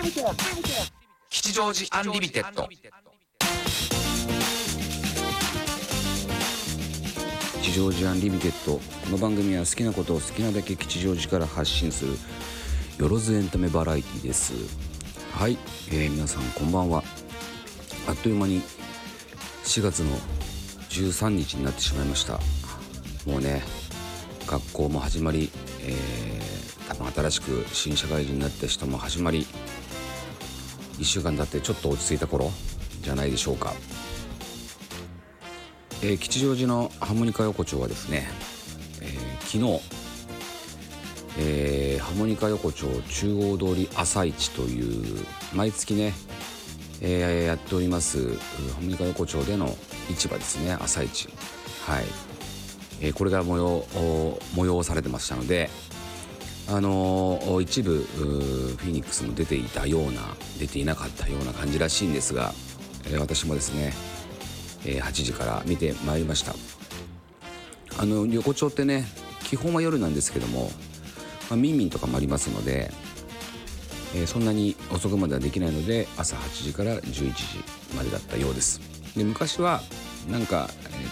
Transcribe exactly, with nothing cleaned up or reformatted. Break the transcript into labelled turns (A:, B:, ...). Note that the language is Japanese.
A: 吉祥寺アンリミテッド。
B: 吉祥寺アンリミテッド。この番組は好きなことを好きなだけ吉祥寺から発信するよろずエンタメバラエティです。はい、えー、皆さんこんばんは。あっという間にしがつのじゅうさんにちになってしまいました。もうね、学校も始まり、えー、多分新しく新社会人になった人も始まり、いっしゅうかん経ってちょっと落ち着いた頃じゃないでしょうか。えー、吉祥寺のハーモニカ横丁はですね、えー、昨日、えー、ハーモニカ横丁中央通り朝市という毎月ね、えー、やっておりますハーモニカ横丁での市場ですね、朝市。はい、えー、これが催催されてましたので、あのー、一部フィニックスも出ていたような出ていなかったような感じらしいんですが、えー、私もですね、えー、はちじから見てまいりました。あの横丁ってね、基本は夜なんですけども、まあ、ミンミンとかもありますので、えー、そんなに遅くまではできないので、朝はちじからじゅういちじまでだったようです。で、昔はなんか、え